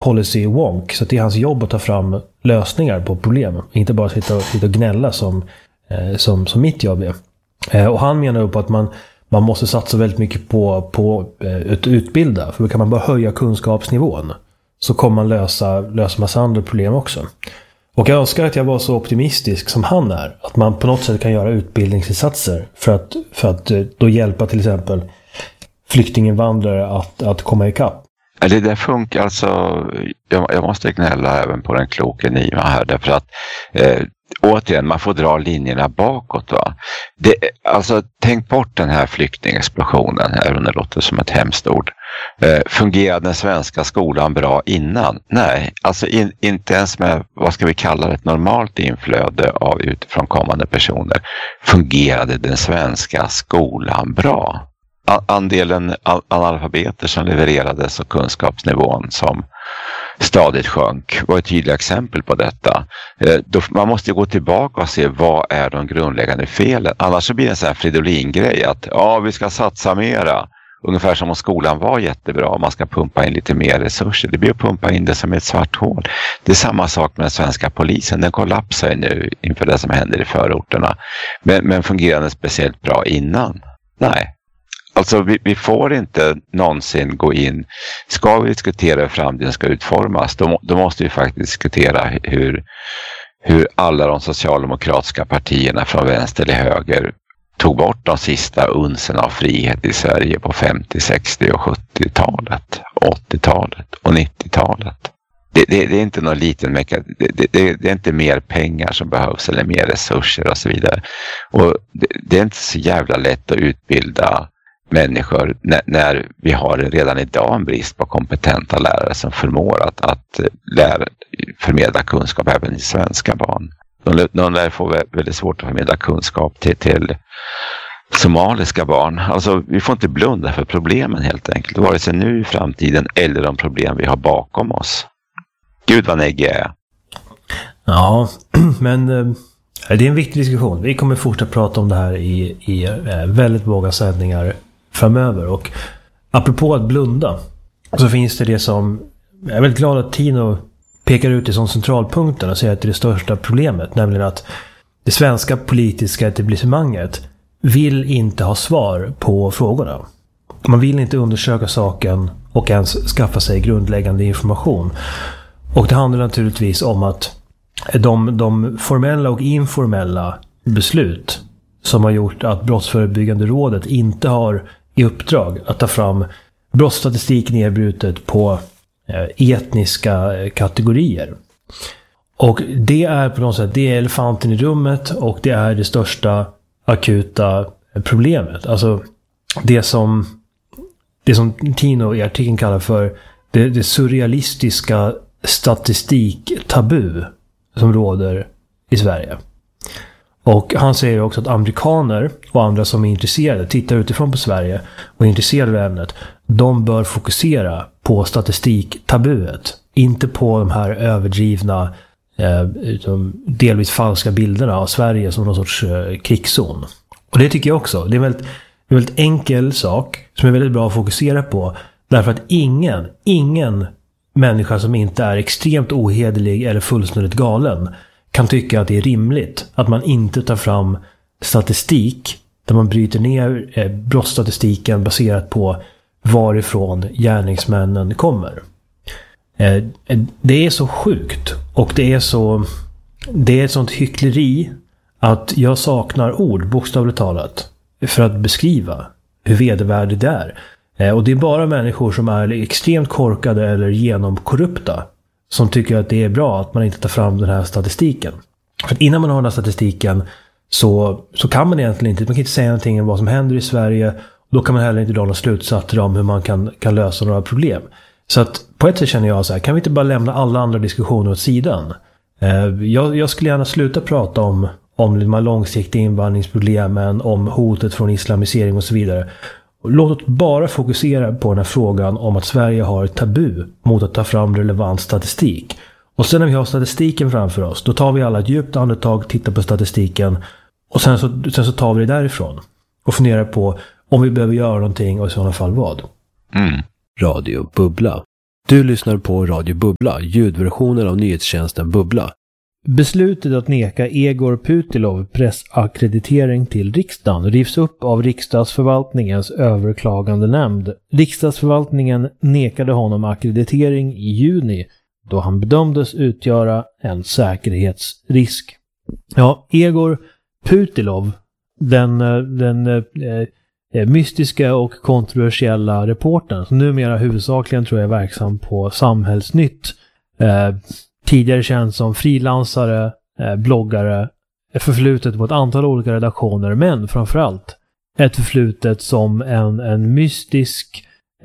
policy wonk, så att det är hans jobb att ta fram lösningar på problem, inte bara sitta och gnälla som mitt jobb är. Och han menar på att man måste satsa väldigt mycket på att utbilda, för då kan man bara höja kunskapsnivån, så kommer man lösa massa andra problem också. Och jag önskar att jag var så optimistisk som han är, att man på något sätt kan göra utbildningsinsatser för att då hjälpa till exempel flyktinginvandrare att komma ikapp. Det där funkar alltså, jag måste gnälla även på den kloke Niva här, därför att återigen, man får dra linjerna bakåt. Va? Alltså, tänk bort den här flyktingexplosionen, även om det låter som ett hemskt ord. Fungerade den svenska skolan bra innan? Nej, alltså inte ens med, vad ska vi kalla det, ett normalt inflöde av utifrån kommande personer fungerade den svenska skolan bra. Andelen analfabeter som levererades och kunskapsnivån som stadigt sjönk var ett tydligt exempel på detta. Man måste ju gå tillbaka och se vad är de grundläggande felen. Annars så blir det en sån här Fridolin-grej att vi ska satsa mera. Ungefär som om skolan var jättebra och man ska pumpa in lite mer resurser. Det blir att pumpa in det som ett svart hål. Det är samma sak med den svenska polisen. Den kollapsar nu inför det som händer i förorterna. Men fungerar den speciellt bra innan? Nej. Alltså vi får inte någonsin gå in, ska vi diskutera hur framtiden ska utformas, då måste vi faktiskt diskutera hur alla de socialdemokratiska partierna från vänster till höger tog bort de sista unsen av frihet i Sverige på 50-, 60- och 70-talet, 80-talet och 90-talet. Det är inte någon liten det är inte mer pengar som behövs eller mer resurser och så vidare. Och det är inte så jävla lätt att utbilda människor när vi har redan idag en brist på kompetenta lärare som förmår att förmedla kunskap även i svenska barn. De lär få väldigt svårt att förmedla kunskap till somaliska barn. Alltså vi får inte blunda för problemen helt enkelt, vare sig nu i framtiden eller de problem vi har bakom oss. Gud vad neggig är. Ja, men det är en viktig diskussion. Vi kommer fortsätta prata om det här i väldigt många sändningar framöver. Och apropå att blunda, så finns det som, jag är väldigt glad att Tino pekar ut det som centralpunkten och säger att det är det största problemet, nämligen att det svenska politiska etablissemanget vill inte ha svar på frågorna. Man vill inte undersöka saken och ens skaffa sig grundläggande information. Och det handlar naturligtvis om att de formella och informella beslut som har gjort att Brottsförebyggande rådet inte har i uppdrag att ta fram brottsstatistik nedbrutet på etniska kategorier. Och det är på något sätt, det är elefanten i rummet och det är det största akuta problemet. Alltså det som Tino i artikeln kallar för det surrealistiska statistiktabu som råder i Sverige. Och han säger också att amerikaner och andra som är intresserade, tittar utifrån på Sverige och är intresserade av ämnet, de bör fokusera på statistiktabuet, inte på de här överdrivna delvis falska bilderna av Sverige som någon sorts krigszon. Och det tycker jag också. Det är en väldigt enkel sak som är väldigt bra att fokusera på, därför att ingen människa som inte är extremt ohederlig eller fullständigt galen kan tycka att det är rimligt att man inte tar fram statistik där man bryter ner brottsstatistiken baserat på varifrån gärningsmännen kommer. Det är så sjukt och det är ett sånt hyckleri att jag saknar ord, bokstavligt talat, för att beskriva hur vedervärdigt det är. Och det är bara människor som är extremt korkade eller genomkorrupta som tycker att det är bra att man inte tar fram den här statistiken. För att innan man har den här statistiken så kan man egentligen inte, man kan inte säga någonting om vad som händer i Sverige. Då kan man heller inte dra några slutsatser om hur man kan lösa några problem. Så att på ett sätt känner jag så här, kan vi inte bara lämna alla andra diskussioner åt sidan? Jag skulle gärna sluta prata om de här långsiktiga invandringsproblemen, om hotet från islamisering och så vidare. Låt oss bara fokusera på den här frågan om att Sverige har ett tabu mot att ta fram relevant statistik. Och sen när vi har statistiken framför oss, då tar vi alla ett djupt andetag, tittar på statistiken och sen så tar vi det därifrån och funderar på om vi behöver göra någonting och i sådana fall vad. Radio Bubbla. Du lyssnar på Radio Bubbla, ljudversionen av nyhetstjänsten Bubbla. Beslutet att neka Egor Putilov pressakkreditering till riksdagen rivs upp av riksdagsförvaltningens överklagande nämnd. Riksdagsförvaltningen nekade honom akkreditering i juni då han bedömdes utgöra en säkerhetsrisk. Ja, Egor Putilov, den mystiska och kontroversiella reportern som numera huvudsakligen tror jag är verksam på Samhällsnytt, tidigare känd som frilansare, bloggare, förflutet på ett antal olika redaktioner, men framförallt ett förflutet som en mystisk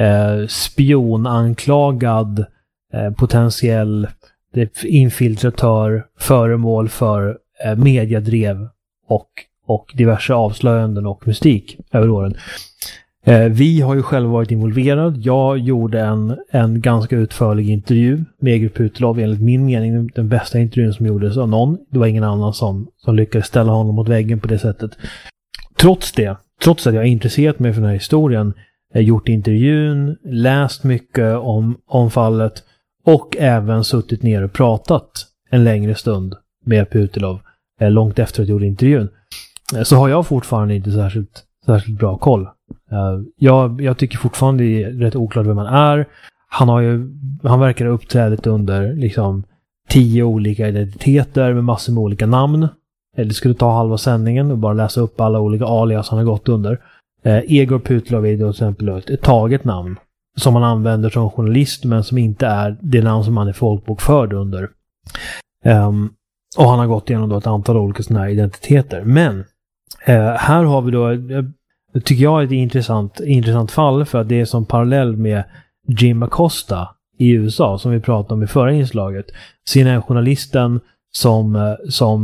spionanklagad potentiell infiltratör, föremål för mediadrev och diverse avslöjanden och mystik över åren. Vi har ju själva varit involverade. Jag gjorde en ganska utförlig intervju med Egor Putilov, enligt min mening den bästa intervjun som gjordes av någon. Det var ingen annan som lyckades ställa honom mot väggen på det sättet. Trots att jag är intresserad mig för den här historien, gjort intervjun, läst mycket om fallet och även suttit ner och pratat en längre stund med Putilov långt efter att jag gjorde intervjun, så har jag fortfarande inte särskilt bra koll. Jag tycker fortfarande det är rätt oklart vem man är. Han verkar ha uppträdat under liksom 10 olika identiteter med massor med olika namn. Det skulle ta halva sändningen och bara läsa upp alla olika alias han har gått under. Egor Putilov är till exempel ett taget namn som han använder som journalist, men som inte är det namn som han är folkbokförd under. Och han har gått igenom då ett antal olika sådana här identiteter. Men här har vi då, tycker jag, ett intressant fall, för att det är som parallell med Jim Acosta i USA som vi pratade om i förra inslaget. CNN-journalisten som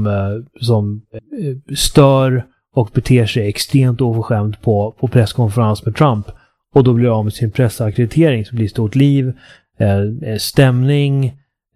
stör och beter sig extremt oförskämt på presskonferens med Trump, och då blir av med sin pressakkreditering, så blir stort liv, stämning,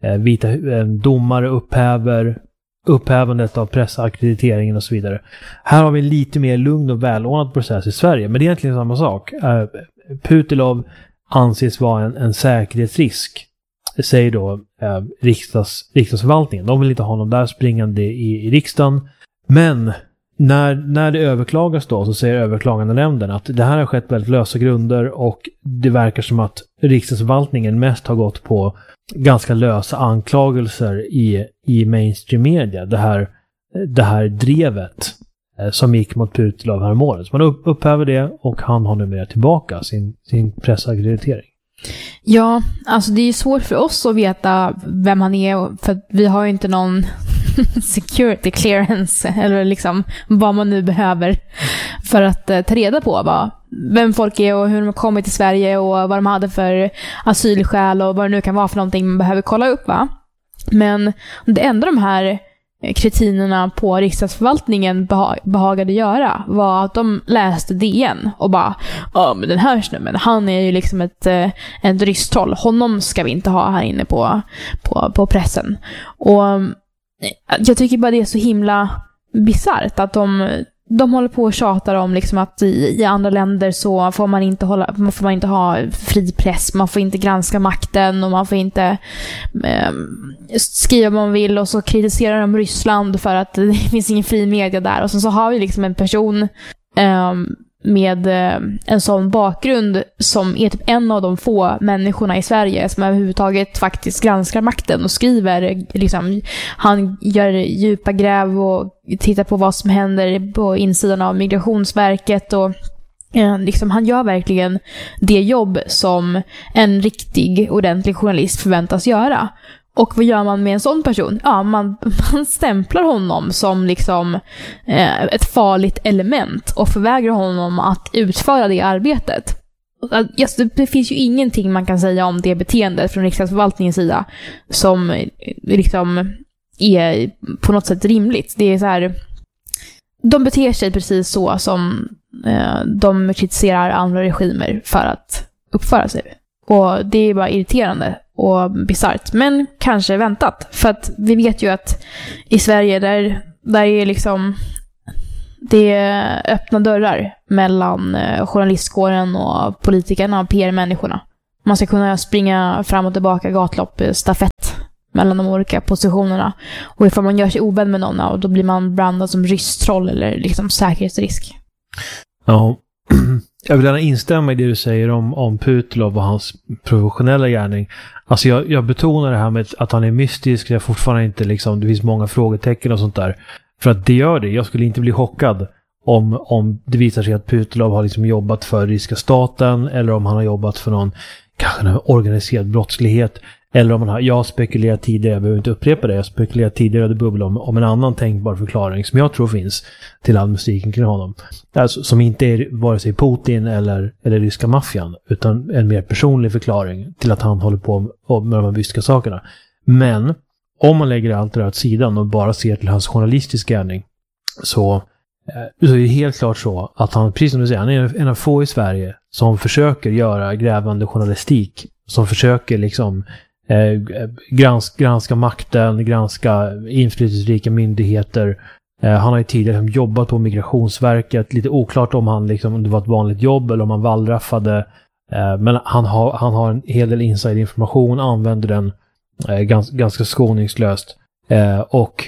domare upphävandet av pressakkrediteringen och så vidare. Här har vi en lite mer lugn och välordnad process i Sverige, men det är egentligen samma sak. Putilov anses vara en säkerhetsrisk, säger då riksdagsförvaltningen. De vill inte ha någon där springande i riksdagen, men när det överklagas då, så säger överklagande nämnden att det här har skett väldigt lösa grunder, och det verkar som att riksdagsförvaltningen mest har gått på ganska lösa anklagelser i mainstream media. Det här drevet som gick mot Putilov här målet. Så man upphäver det, och han har numera tillbaka sin pressakkreditering. Ja, alltså det är svårt för oss att veta vem han är, för vi har ju inte någon security clearance eller liksom vad man nu behöver för att ta reda på vem folk är och hur de har kommit till Sverige och vad de hade för asylskäl och vad det nu kan vara för någonting man behöver kolla upp, va? Men det enda de här kretinerna på riksdagsförvaltningen behagade göra var att de läste DN och bara, men den här snubben, han är ju liksom ett rystroll, honom ska vi inte ha här inne på pressen. Och jag tycker bara det är så himla bizarrt att de håller på och tjatar om liksom att i andra länder så får man inte ha fri press, man får inte granska makten och man får inte skriva vad man vill, och så kritiserar de Ryssland för att det finns ingen fri media där. Och så har vi liksom en person med en sån bakgrund som är typ en av de få människorna i Sverige som överhuvudtaget faktiskt granskar makten och skriver liksom, han gör djupa gräv och tittar på vad som händer på insidan av Migrationsverket, och liksom, han gör verkligen det jobb som en riktig ordentlig journalist förväntas göra. Och vad gör man med en sån person? Ja, man stämplar honom som liksom ett farligt element och förvägrar honom att utföra det arbetet. Det finns ju ingenting man kan säga om det beteendet från riksdagsförvaltningens sida som liksom är på något sätt rimligt. Det är så här, de beter sig precis så som de kritiserar andra regimer för att uppföra sig. Och det är bara irriterande och bizarrt, men kanske väntat. För att vi vet ju att i Sverige där är liksom det är öppna dörrar mellan journalistkåren och politikerna och PR-människorna. Man ska kunna springa fram och tillbaka gatlopp, stafett mellan de olika positionerna. Och ifall man gör sig ovän med någon, då blir man brandad som rystroll eller liksom säkerhetsrisk. Ja, jag vill gärna instämma i det du säger om Putilov och hans professionella gärning. Alltså jag betonar det här med att han är mystisk. Det är fortfarande inte liksom, det finns många frågetecken och sånt där. För att det gör det. Jag skulle inte bli chockad om det visar sig att Putilov har liksom jobbat för ryska staten, eller om han har jobbat för någon organiserad brottslighet, eller om han har, jag har spekulerat tidigare, jag behöver inte upprepa det, jag spekulerat tidigare i Bubbla om en annan tänkbar förklaring som jag tror finns till all musiken kring honom. Alltså, som inte är vare sig Putin eller ryska maffian, utan en mer personlig förklaring till att han håller på med de här mystiska sakerna. Men om man lägger allt det där åt sidan och bara ser till hans journalistiska gärning, så är det helt klart så att han, precis som du säger, han är en av få i Sverige som försöker göra grävande journalistik, som försöker liksom granska makten, granska inflytelserika myndigheter. Han har ju tidigare jobbat på Migrationsverket, lite oklart om det var ett vanligt jobb eller om han wallraffade, men han har en hel del inside-information, använder den ganska skoningslöst, och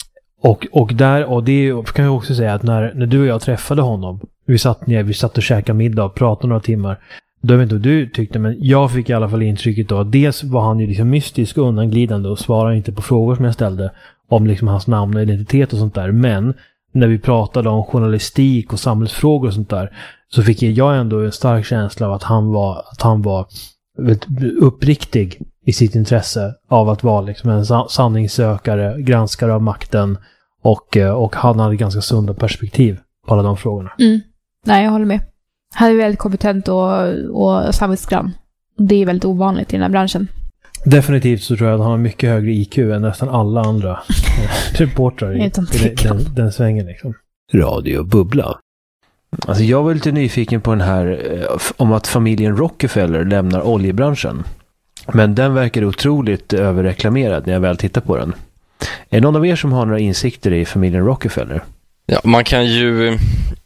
det kan jag också säga att när du och jag träffade honom, vi satt och käkade middag och pratade några timmar. Då vet inte vad du tyckte, men jag fick i alla fall intrycket då att dels var han ju liksom mystisk och undanglidande och svarade inte på frågor som jag ställde om liksom hans namn och identitet och sånt där. Men när vi pratade om journalistik och samhällsfrågor och sånt där, så fick jag ändå en stark känsla av att han var väldigt uppriktig i sitt intresse av att vara liksom en sanningssökare, granskare av makten, och han hade ganska sunda perspektiv på alla de frågorna. Nej, jag håller med. Han är väldigt kompetent och samvetsgrann. Det är väldigt ovanligt i den här branschen. Definitivt så tror jag att han har mycket högre IQ än nästan alla andra reportrar i den svängen liksom. Radio Bubbla. Alltså jag var lite nyfiken på den här om att familjen Rockefeller lämnar oljebranschen. Men den verkar otroligt överreklamerad när jag väl tittar på den. Är det någon av er som har några insikter i familjen Rockefeller? Ja, man kan ju...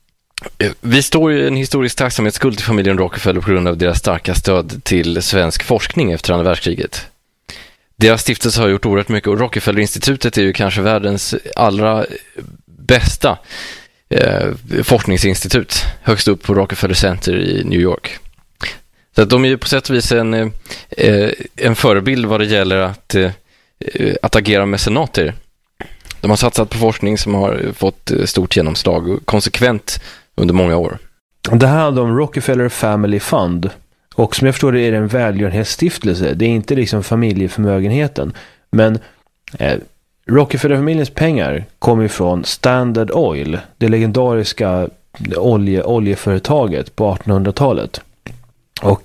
Vi står i en historisk tacksamhetsskuld till familjen Rockefeller på grund av deras starka stöd till svensk forskning efter andra världskriget. Deras stiftelse har gjort oerhört mycket, och Rockefeller-institutet är ju kanske världens allra bästa forskningsinstitut, högst upp på Rockefeller Center i New York. Så att de är ju på sätt och vis en förebild vad det gäller att agera med senater. De har satsat på forskning som har fått stort genomslag och konsekvent under många år. Det här handlar om Rockefeller Family Fund. Och som jag förstår det är det en välgörenhetsstiftelse. Det är inte liksom familjeförmögenheten. Men Rockefeller-familjens pengar kommer ifrån Standard Oil. Det legendariska oljeföretaget på 1800-talet. Och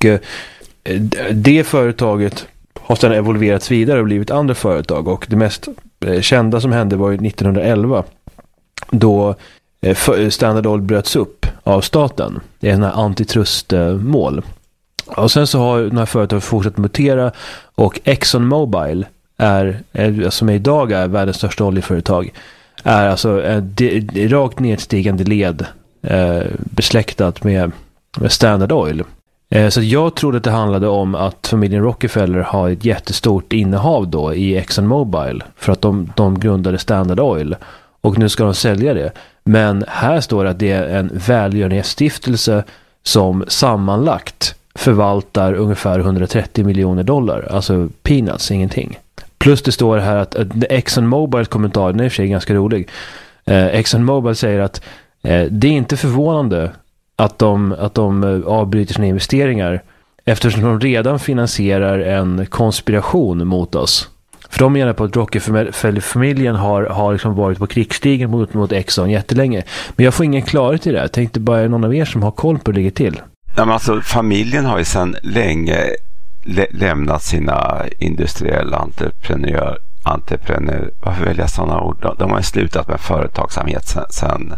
det företaget har sedan evolverats vidare och blivit andra företag. Och det mest kända som hände var 1911. Då Standard Oil bröts upp av staten. Det är en här antitrustmål. Och sen så har den här företaget fortsatt mutera, och ExxonMobil som idag är världens största oljeföretag, är alltså rakt nedstigande led besläktat med Standard Oil. Så jag trodde att det handlade om att familjen Rockefeller har ett jättestort innehav då i ExxonMobil för att de grundade Standard Oil, och nu ska de sälja det. Men här står det att det är en välgörenhetsstiftelse som sammanlagt förvaltar ungefär $130 miljoner. Alltså peanuts, ingenting. Plus det står här att ExxonMobils kommentar, den är i och för sig ganska rolig. ExxonMobil säger att det är inte förvånande att de avbryter sina investeringar, eftersom de redan finansierar en konspiration mot oss. För de menar på att Rockefeller-familjen har liksom varit på krigsstigen mot Exxon jättelänge. Men jag får ingen klarhet i det. Jag tänkte bara, är någon av er som har koll på hur det ligger till? Ja, men alltså, familjen har ju sedan länge lämnat sina industriella entreprenör, varför väljer jag sådana ord? De har ju slutat med företagsamhet sedan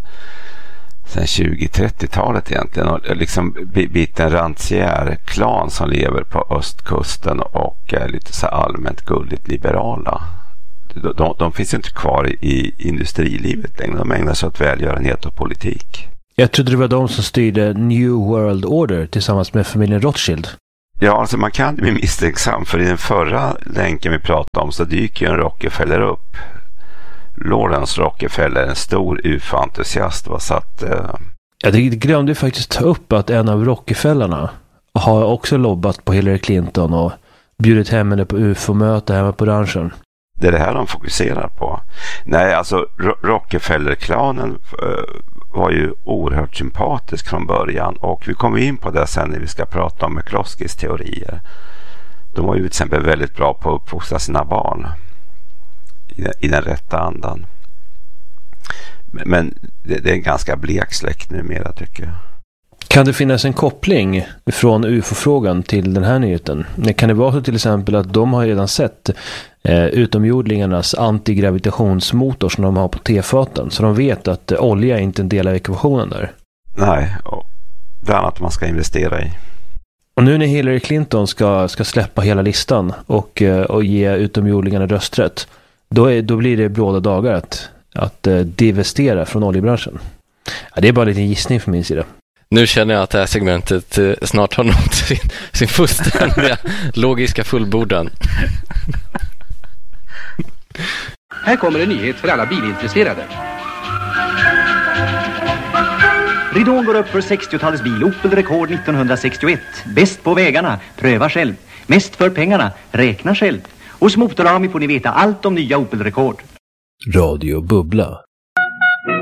20-30-talet egentligen, och liksom blivit en rentier-klan som lever på östkusten och är lite så allmänt gulligt liberala. De finns ju inte kvar i industrilivet längre. De ägnar sig åt välgörenhet och politik. Jag trodde det var de som styrde New World Order tillsammans med familjen Rothschild. Ja, alltså man kan bli misstänksam, för i den förra länken vi pratade om så dyker ju en Rockefeller upp. Lawrence Rockefeller, en stor UFO-entusiast, var satt... Jag glömde faktiskt ta upp att en av Rockefellerna har också lobbat på Hillary Clinton och bjudit hem henne på UFO-möte hemma på ranchen. Det är det här de fokuserar på. Nej, alltså Rockefeller-klanen var ju oerhört sympatisk från början, och vi kommer in på det sen när vi ska prata om McCloskeys teorier. De var ju till exempel väldigt bra på att uppfostra sina barn i den rätta andan. Men det är en ganska blek släkt numera, tycker jag. Kan det finnas en koppling från UFO-frågan till den här nyheten? Kan det vara så till exempel att de har redan sett utomjordingarnas antigravitationsmotor som de har på tefaten, så de vet att olja är inte en del av ekvationen där? Nej, det är annat man ska investera i. Och nu när Hillary Clinton ska släppa hela listan och ge utomjordingarna rösträtt, då blir det blåda dagar att divestera från oljebranschen. Ja, det är bara en liten gissning från min sida. Nu känner jag att det här segmentet snart har nått sin fullständiga logiska fullbordan. Här kommer en nyhet för alla bilintresserade. Ridån går upp för 60-talets bil, Opel Rekord 1961. Bäst på vägarna, pröva själv. Mest för pengarna, räkna själv. Hos Motorami får ni veta allt om nya Opel Rekord. Radio Bubbla.